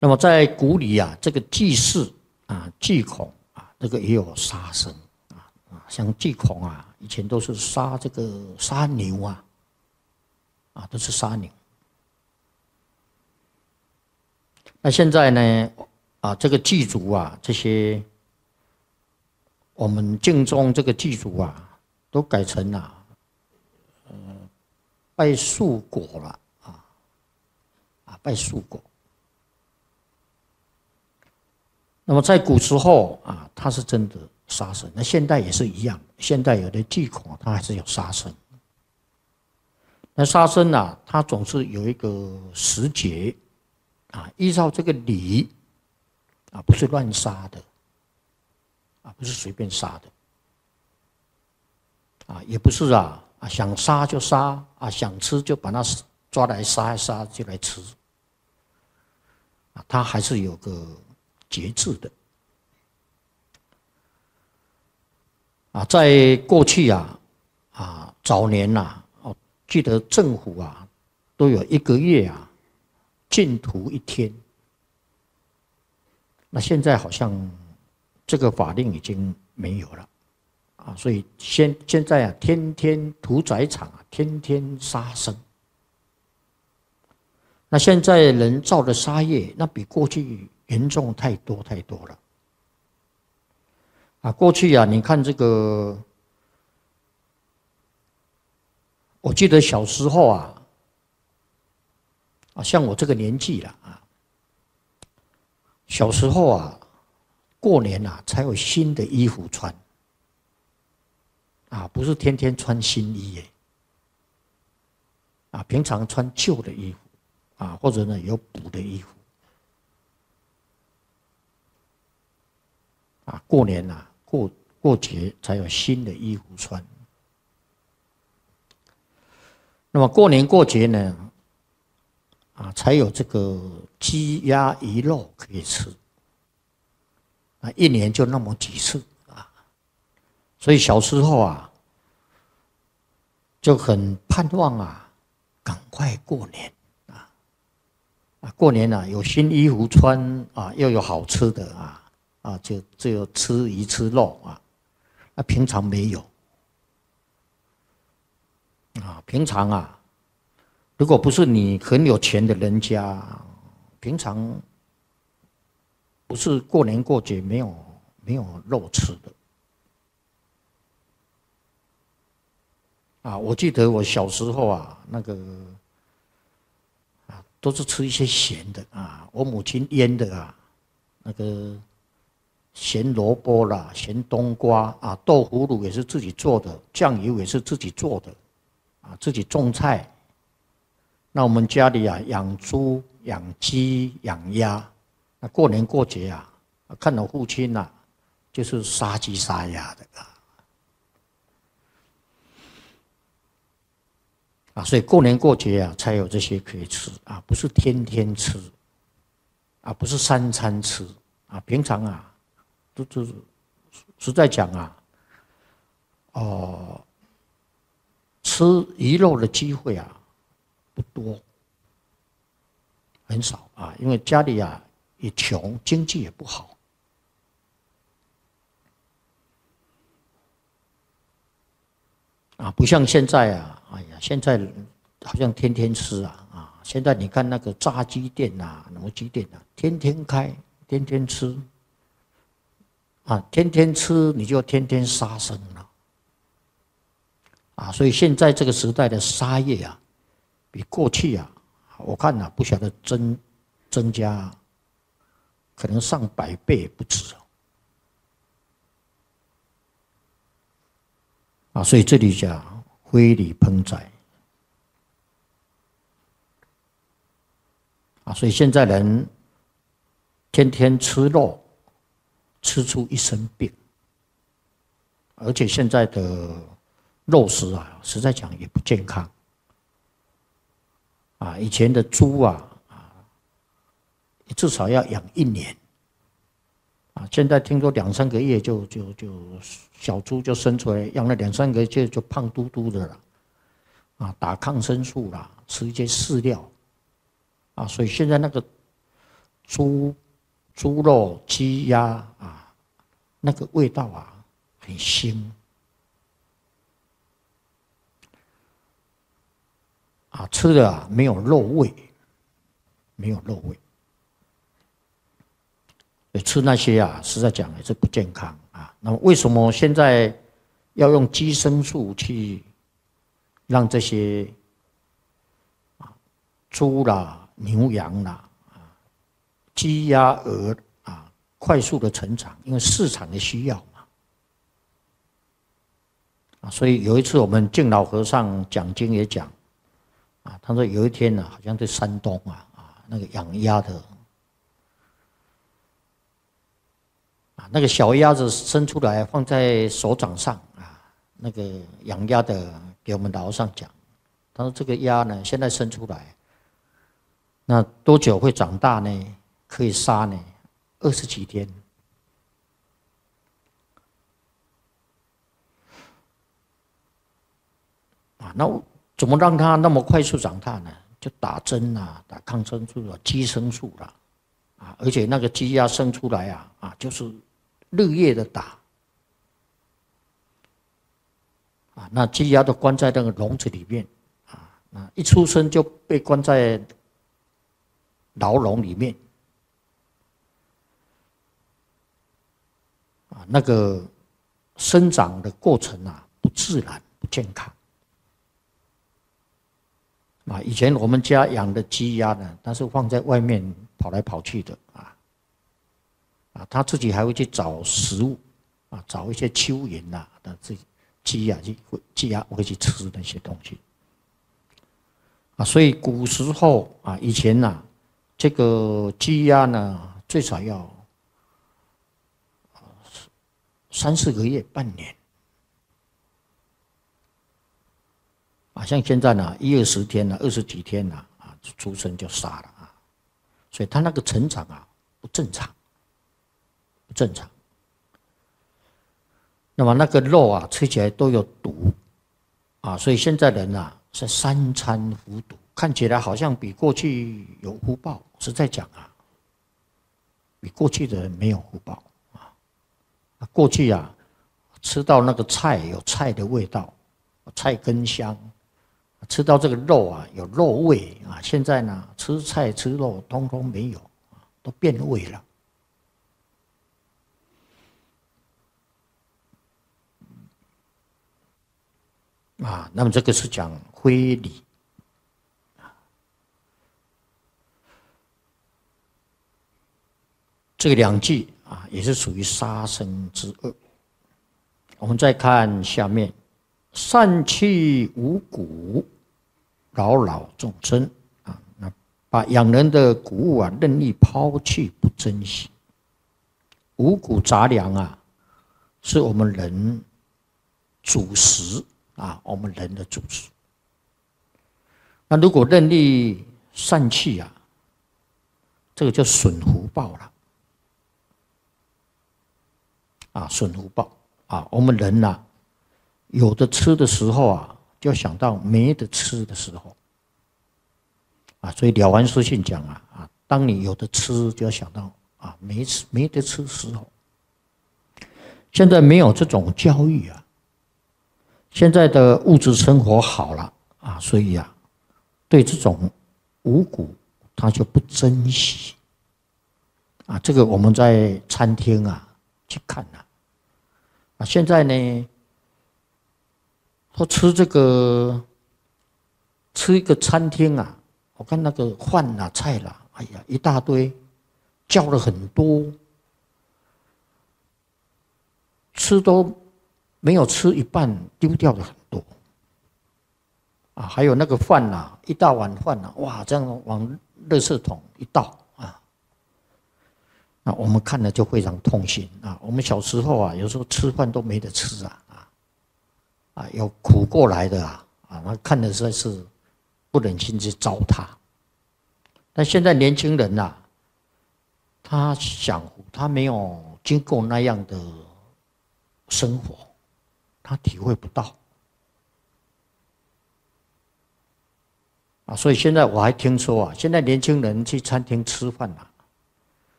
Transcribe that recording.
那么在古里啊，这个祭祀啊、祭孔啊，这个也有杀生像祭孔啊，以前都是杀这个杀牛都是杀牛。那现在呢，这个祭祖啊，这些我们敬重这个祭祖啊，都改成拜树果了拜树果。那么在古时候啊，它是真的杀生，那现代也是一样，现代有的祭孔它还是有杀生。那杀生啊，它总是有一个时节依照这个礼不是乱杀的不是随便杀的也不是想杀就杀想吃就把它抓来杀一杀就来吃它还是有个节制的在过去早年记得政府都有1个月禁屠1天。那现在好像这个法令已经没有了所以现在天天屠宰场天天杀生。那现在人造的杀业，那比过去严重太多了过去你看这个，我记得小时候像我这个年纪了小时候过年才有新的衣服穿不是天天穿新衣耶平常穿旧的衣服或者呢有补的衣服过年过节才有新的衣服穿。那么过年过节呢才有这个鸡鸭鱼肉可以吃1年就那么几次所以小时候就很盼望赶快过年过年有新衣服穿又有好吃的就只有吃鱼吃肉平常没有平常如果不是你很有钱的人家，平常不是过年过节没有肉吃的我记得我小时候那个都是吃一些咸的我母亲腌的那个咸萝卜啦、咸冬瓜豆腐乳也是自己做的，酱油也是自己做的自己种菜。那我们家里养猪、养鸡、养鸭，那过年过节看到父亲就是杀鸡杀鸭的所以过年过节才有这些可以吃不是天天吃不是3餐吃平常都实在讲吃鱼肉的机会不多，很少因为家里也穷，经济也不好不像现在现在好像天天吃现在你看那个炸鸡店什么鸡店天天开，天天吃天天吃你就天天杀生了所以现在这个时代的杀业比过去我看不晓得增加可能上100倍不止所以这里讲非礼烹宰所以现在人天天吃肉，吃出一身病，而且现在的肉食实在讲也不健康以前的猪至少要养1年现在听说2、3个月就小猪就生出来，养了2、3个月就胖嘟嘟的了打抗生素啦，吃一些饲料所以现在那个猪肉、鸡鸭啊，那个味道啊很腥啊，吃的啊没有肉味，没有肉味。吃那些啊，实在讲也是不健康啊。那么为什么现在要用寄生素去让这些猪啦、牛羊啦、鸡鸭鹅啊快速的成长？因为市场的需要嘛。啊，所以有一次我们敬老和尚讲经也讲啊，他说有一天呢，好像在山东那个养鸭的。那个小鸭子生出来放在手掌上啊，那个养鸭的给我们老和尚讲，他说这个鸭呢现在生出来，那多久会长大呢？可以杀呢？20几天。啊，那怎么让它那么快速长大呢？就打针啊，打抗生素啊，寄生素啦，啊，而且那个鸡鸭生出来就是日夜的打。啊，那鸡鸭都关在那个笼子里面，那一出生就被关在牢笼里面，那个生长的过程不自然不健康。以前我们家养的鸡鸭呢，它是放在外面跑来跑去的它自己还会去找食物找一些蚯蚓自己鸡鸭会去吃那些东西所以古时候以前这个鸡鸭呢最少要3、4个月、半年像现在呢1、20天20几天出生就杀了所以它那个成长不正常，不正常。那么那个肉吃起来都有毒所以现在人是3餐服毒，看起来好像比过去有福报，实在讲比过去的人没有福报过去吃到那个菜有菜的味道，菜根香。吃到这个肉有肉味现在呢吃菜吃肉通通没有都变味了那么这个是讲非礼这个2句也是属于杀生之恶。我们再看下面，散弃五谷，扰扰众生那把养人的谷物任意抛弃，不珍惜。五谷杂粮是我们人主食我们人的主食。那如果任意散弃这个就损福报了损福报我们人有的吃的时候就想到没得吃的时候所以了凡四训讲当你有的吃，就要想到没得吃的时候。现在没有这种教育现在的物质生活好了所以对这种五谷他就不珍惜这个我们在餐厅去看现在呢说吃一个餐厅我看那个饭菜哎呀一大堆，叫了很多，吃都没有吃一半，丢掉了很多还有那个饭一大碗饭哇，这样往垃圾桶一倒那我们看了就非常痛心我们小时候有时候吃饭都没得吃有苦过来的那看的实在是不忍心去糟蹋。但现在年轻人他享福，他没有经过那样的生活，他体会不到所以现在我还听说现在年轻人去餐厅吃饭